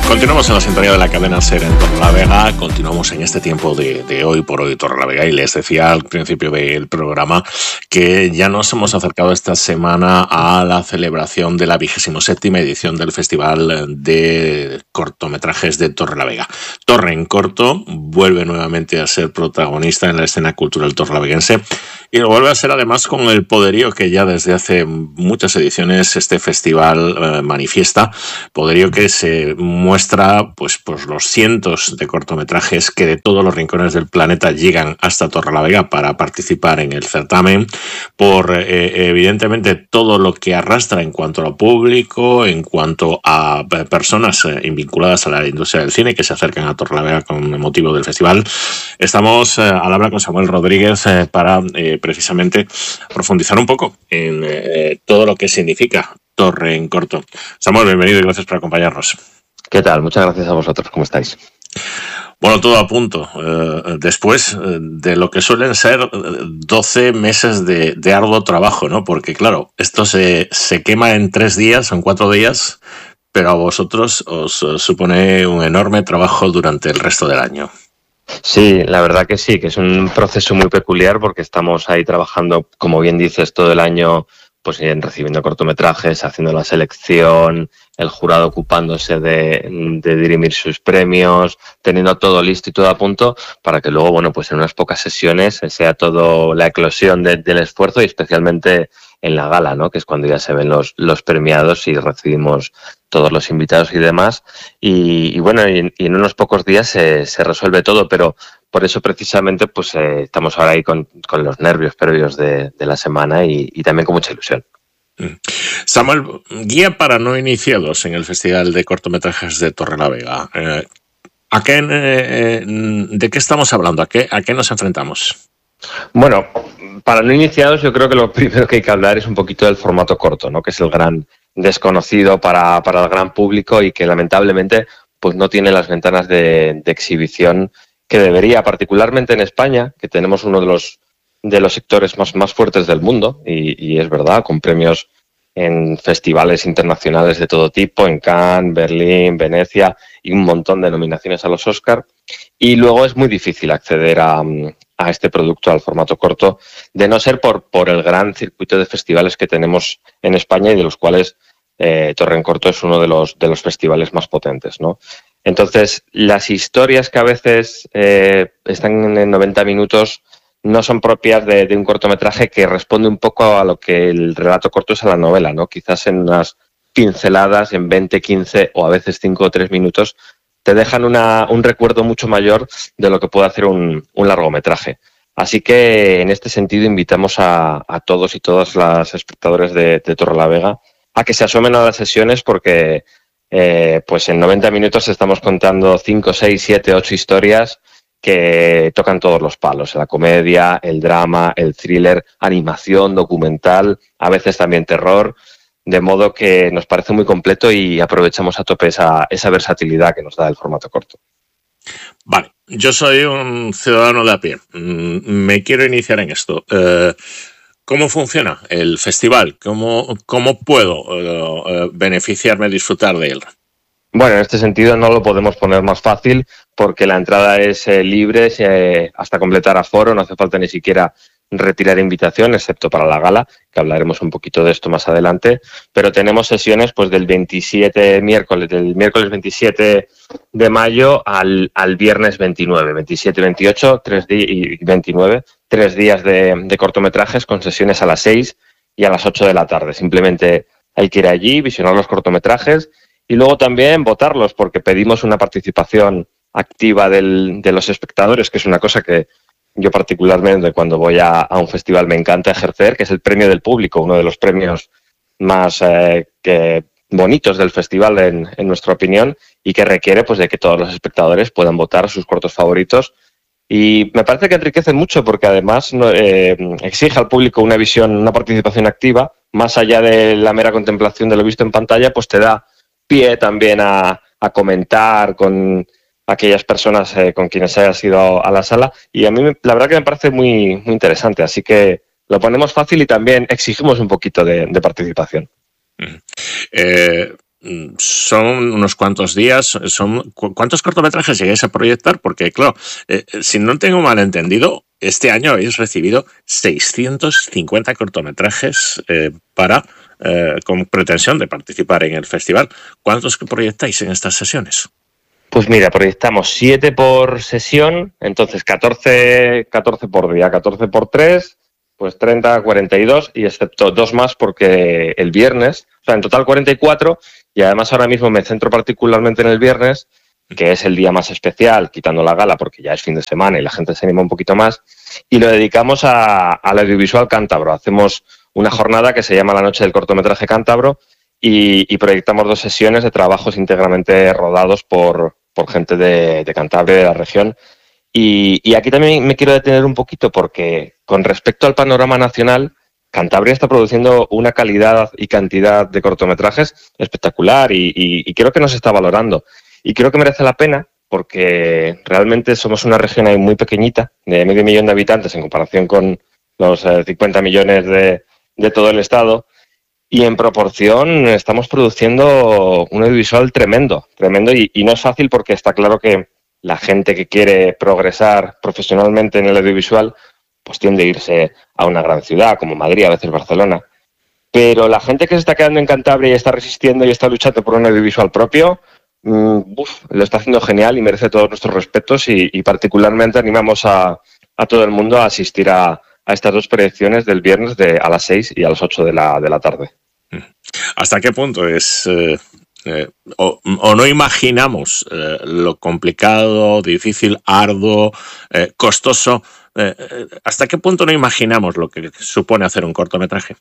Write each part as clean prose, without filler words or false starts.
Continuamos en la sintonía de la cadena SER en Torrelavega. Continuamos en este tiempo de hoy por hoy Torrelavega, y les decía al principio del programa que ya nos hemos acercado esta semana a la celebración de la 27ª edición del Festival de Cortometrajes de Torrelavega. Torre en Corto vuelve nuevamente a ser protagonista en la escena cultural torrelaveguense, y lo vuelve a ser además con el poderío que ya desde hace muchas ediciones este festival manifiesta, poderío que se muestra pues los cientos de cortometrajes que de todos los rincones del planeta llegan hasta Torrelavega para participar en el certamen, por evidentemente todo lo que arrastra en cuanto a público, en cuanto a personas vinculadas a la industria del cine que se acercan a Torrelavega con motivo del festival. Estamos al habla con Samuel Rodríguez para precisamente profundizar un poco en todo lo que significa Torre en Corto. Samuel, bienvenido y gracias por acompañarnos. ¿Qué tal? Muchas gracias a vosotros. ¿Cómo estáis? Bueno, todo a punto. Después de lo que suelen ser 12 meses de arduo trabajo, ¿no? Porque, claro, esto se quema en 3 días o en 4 días, pero a vosotros os supone un enorme trabajo durante el resto del año. Sí, la verdad que sí, que es un proceso muy peculiar porque estamos ahí trabajando, como bien dices, todo el año, pues recibiendo cortometrajes, haciendo la selección, el jurado ocupándose de dirimir sus premios, teniendo todo listo y todo a punto para que luego, bueno, pues en unas pocas sesiones sea todo la eclosión del esfuerzo, y especialmente en la gala, ¿no? Que es cuando ya se ven los premiados y recibimos todos los invitados y demás. Y bueno, y en unos pocos días se resuelve todo, pero por eso precisamente pues estamos ahora ahí con los nervios previos de la semana y también con mucha ilusión. Samuel, guía para no iniciados en el Festival de Cortometrajes de Torrelavega. ¿De qué estamos hablando? ¿A qué nos enfrentamos? Bueno, para no iniciados yo creo que lo primero que hay que hablar es un poquito del formato corto, ¿no? Que es el gran desconocido para el gran público y que lamentablemente pues no tiene las ventanas de exhibición que debería, particularmente en España, que tenemos uno de los sectores más fuertes del mundo, y es verdad, con premios en festivales internacionales de todo tipo, en Cannes, Berlín, Venecia y un montón de nominaciones a los Oscar. Y luego es muy difícil acceder a este producto, al formato corto, de no ser por el gran circuito de festivales que tenemos en España y de los cuales Torre en Corto es uno de los festivales más potentes, ¿no? Entonces, las historias que a veces están en 90 minutos no son propias de un cortometraje que responde un poco a lo que el relato corto es a la novela, ¿no? Quizás en unas pinceladas, en 20, 15 o a veces 5 o 3 minutos, te dejan un recuerdo mucho mayor de lo que puede hacer un largometraje. Así que en este sentido invitamos a todos y todas las espectadores de Torrelavega a que se asomen a las sesiones porque pues en 90 minutos estamos contando 5, 6, 7, 8 historias que tocan todos los palos: la comedia, el drama, el thriller, animación, documental, a veces también terror, de modo que nos parece muy completo y aprovechamos a tope esa versatilidad que nos da el formato corto. Vale, yo soy un ciudadano de a pie, me quiero iniciar en esto. ¿Cómo funciona el festival? ¿Cómo puedo beneficiarme, disfrutar de él? Bueno, en este sentido no lo podemos poner más fácil porque la entrada es libre hasta completar aforo, no hace falta ni siquiera retirar invitación, excepto para la gala, que hablaremos un poquito de esto más adelante, pero tenemos sesiones pues del miércoles 27 de mayo al viernes 29, 27, 28 y 29, 3 días de cortometrajes con sesiones a las 6 y a las 8 de la tarde. Simplemente hay que ir allí, visionar los cortometrajes y luego también votarlos, porque pedimos una participación activa de los espectadores, que es una cosa que yo particularmente cuando voy a un festival me encanta ejercer, que es el premio del público, uno de los premios más bonitos del festival en nuestra opinión, y que requiere pues de que todos los espectadores puedan votar sus cortos favoritos. Y me parece que enriquecen mucho porque además exige al público una visión, una participación activa, más allá de la mera contemplación de lo visto en pantalla, pues te da pie también a comentar con aquellas personas con quienes hayas ido a la sala, y a mí la verdad que me parece muy, muy interesante, así que lo ponemos fácil y también exigimos un poquito de participación. son unos cuantos días. ¿Cuántos cortometrajes llegáis a proyectar? Porque, claro, si no tengo mal entendido, este año habéis recibido 650 cortometrajes con pretensión de participar en el festival. ¿Cuántos proyectáis en estas sesiones? Pues mira, proyectamos 7 por sesión, entonces 14 por día, 14 por 3, pues 30, 42, y excepto 2 más porque el viernes, o sea, en total 44, y además ahora mismo me centro particularmente en el viernes, que es el día más especial, quitando la gala, porque ya es fin de semana y la gente se anima un poquito más, y lo dedicamos al audiovisual cántabro. Hacemos una jornada que se llama La Noche del Cortometraje Cántabro y proyectamos 2 sesiones de trabajos íntegramente rodados por gente de Cantabria, de la región. Y aquí también me quiero detener un poquito porque con respecto al panorama nacional, Cantabria está produciendo una calidad y cantidad de cortometrajes espectacular y creo que no se está valorando. Y creo que merece la pena porque realmente somos una región ahí muy pequeñita, de 500.000 de habitantes en comparación con los 50 millones de todo el estado. Y en proporción estamos produciendo un audiovisual tremendo y no es fácil porque está claro que la gente que quiere progresar profesionalmente en el audiovisual pues tiende a irse a una gran ciudad como Madrid, a veces Barcelona. Pero la gente que se está quedando en Cantabria y está resistiendo y está luchando por un audiovisual propio, lo está haciendo genial y merece todos nuestros respetos y particularmente animamos a todo el mundo a asistir a estas 2 proyecciones del viernes a las 6 y a las 8 de la tarde. ¿Hasta qué punto es o no imaginamos lo complicado, difícil, arduo, costoso? ¿Hasta qué punto no imaginamos lo que supone hacer un cortometraje?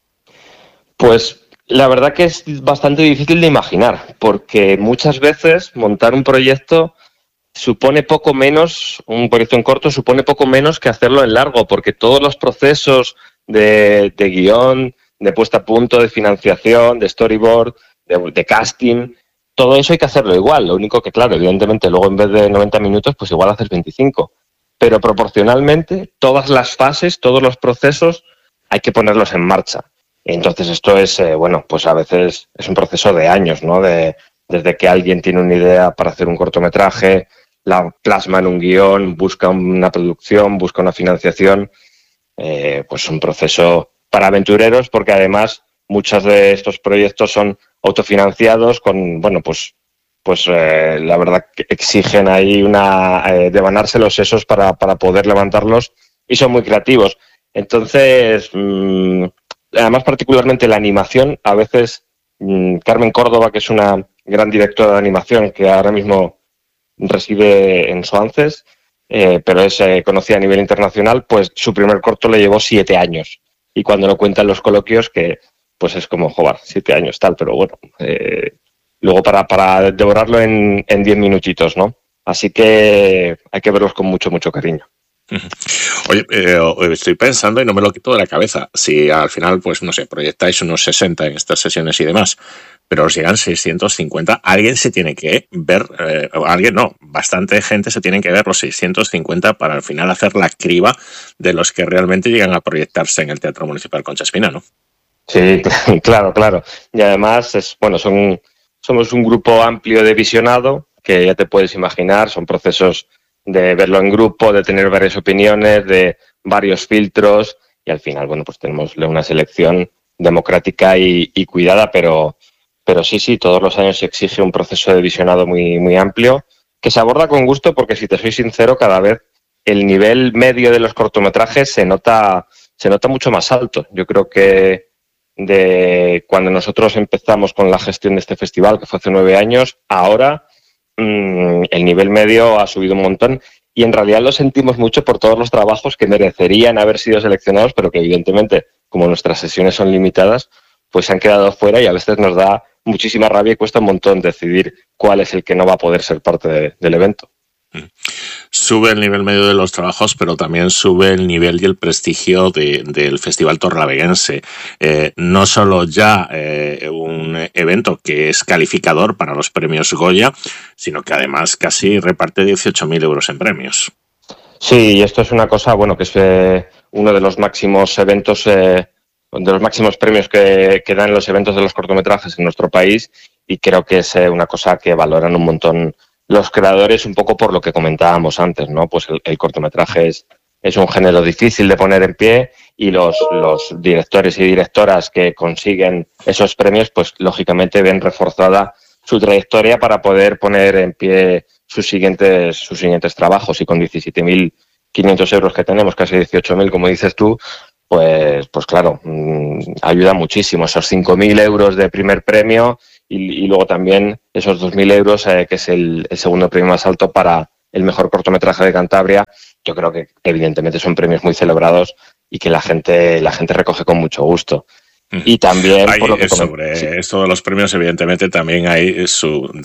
Pues la verdad que es bastante difícil de imaginar, porque muchas veces montar un proyecto supone poco menos, un proyecto en corto supone poco menos que hacerlo en largo, porque todos los procesos de guión, de puesta a punto, de financiación, de storyboard, de casting, todo eso hay que hacerlo igual. Lo único que, claro, evidentemente luego en vez de 90 minutos, pues igual haces 25. Pero proporcionalmente, todas las fases, todos los procesos, hay que ponerlos en marcha. Entonces esto es, pues a veces es un proceso de años, ¿no? Desde que alguien tiene una idea para hacer un cortometraje, la plasma en un guión, busca una producción, busca una financiación, pues un proceso para aventureros, porque además muchos de estos proyectos son autofinanciados con, la verdad que exigen ahí devanarse los sesos para poder levantarlos y son muy creativos. Entonces, además particularmente la animación, a veces Carmen Córdoba, que es una gran directora de animación que ahora mismo reside en Soances, pero es conocida a nivel internacional, pues su primer corto le llevó 7 años. Y cuando lo cuentan los coloquios, que pues es como, joder, 7 años tal, pero bueno, luego para devorarlo en 10 minutitos, ¿no? Así que hay que verlos con mucho, mucho cariño. Oye, estoy pensando y no me lo quito de la cabeza. Si al final, pues no sé, proyectáis unos 60 en estas sesiones y demás, pero os llegan 650, alguien se tiene que ver, bastante gente se tiene que ver los 650 para al final hacer la criba de los que realmente llegan a proyectarse en el Teatro Municipal Concha Espina, ¿no? Sí, claro. Y además, somos un grupo amplio de visionado, que ya te puedes imaginar, son procesos de verlo en grupo, de tener varias opiniones, de varios filtros, y al final, pues tenemos una selección democrática y cuidada, pero sí, todos los años se exige un proceso de visionado muy, muy amplio, que se aborda con gusto porque, si te soy sincero, cada vez el nivel medio de los cortometrajes se nota mucho más alto. Yo creo que de cuando nosotros empezamos con la gestión de este festival, que fue hace 9 años, ahora el nivel medio ha subido un montón y en realidad lo sentimos mucho por todos los trabajos que merecerían haber sido seleccionados, pero que evidentemente, como nuestras sesiones son limitadas, pues se han quedado fuera y a veces nos da muchísima rabia y cuesta un montón decidir cuál es el que no va a poder ser parte del evento. Sube el nivel medio de los trabajos, pero también sube el nivel y el prestigio del Festival Torrelaveguense. No solo ya un evento que es calificador para los premios Goya, sino que además casi reparte 18.000 euros en premios. Sí, y esto es una cosa, que es uno de los máximos eventos los máximos premios que dan los eventos de los cortometrajes en nuestro país, y creo que es una cosa que valoran un montón los creadores, un poco por lo que comentábamos antes, ¿no? Pues el cortometraje es un género difícil de poner en pie, y los directores y directoras que consiguen esos premios, pues lógicamente ven reforzada su trayectoria para poder poner en pie sus siguientes trabajos, y con 17.500 euros que tenemos, casi 18.000, como dices tú, pues claro, ayuda muchísimo esos 5.000 euros de primer premio, y luego también esos 2.000 euros, que es el segundo premio más alto para el mejor cortometraje de Cantabria. Yo creo que evidentemente son premios muy celebrados y que la gente recoge con mucho gusto. Y también, por lo que sobre esto de los premios, evidentemente también hay